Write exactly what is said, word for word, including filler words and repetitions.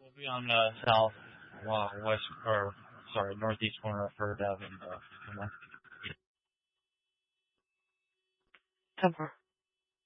We'll be on the south, well, west, or sorry, northeast corner of Third Avenue. Uh, Ever.